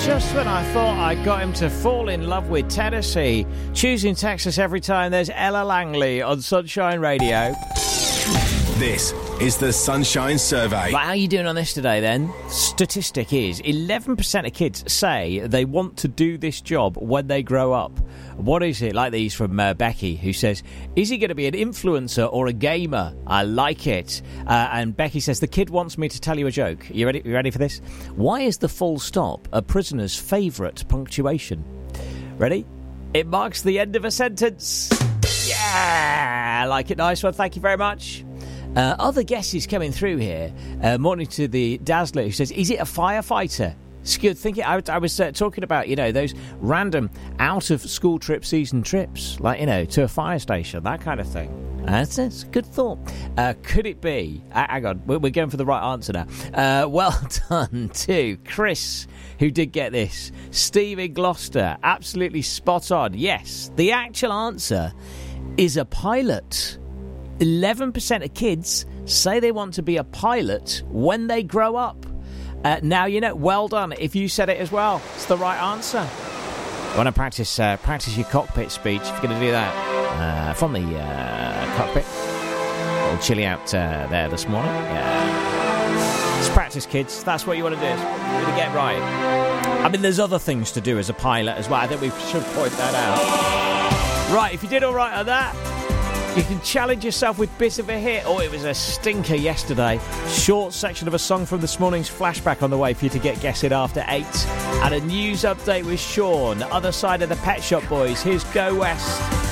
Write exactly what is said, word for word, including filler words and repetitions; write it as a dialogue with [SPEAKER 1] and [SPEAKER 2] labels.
[SPEAKER 1] Just when I thought I got him to fall in love with Tennessee, choosing Texas every time, there's Ella Langley on Sunshine Radio.
[SPEAKER 2] This is the Sunshine Survey.
[SPEAKER 1] Right, how are you doing on this today, then? Statistic is eleven percent of kids say they want to do this job when they grow up. What is it? Like these from uh, Becky, who says, is he going to be an influencer or a gamer? I like it. Uh, and Becky says, the kid wants me to tell you a joke. You ready? You ready for this? Why is the full stop a prisoner's favourite punctuation? Ready? It marks the end of a sentence. Yeah! I like it. Nice one. Thank you very much. Uh, other guesses coming through here. Uh, morning to the Dazzler, who says, is it a firefighter? It's good thinking. I, I was uh, talking about, you know, those random out-of-school trip season trips, like, you know, to a fire station, that kind of thing. That's, that's a good thought. Uh, could it be... Uh, hang on, we're, we're going for the right answer now. Uh, well done to Chris, who did get this. Steve in Gloucester, absolutely spot on. Yes, the actual answer is a pilot. eleven percent of kids say they want to be a pilot when they grow up. Uh, now you know. Well done. If you said it as well, it's the right answer. Want to practice uh, practice your cockpit speech? If you're going to do that uh, from the uh, cockpit, a little chilly out uh, there this morning. Yeah. Just practice, kids. That's what you want to do. You're going to get right. I mean, there's other things to do as a pilot as well. I think we should point that out. Right. If you did all right on that, you can challenge yourself with bit of a hit. Oh, it was a stinker yesterday. Short section of a song from this morning's flashback on the way for you to get Guess It after eight. And a news update with Sean, other side of the Pet Shop Boys. Here's Go West.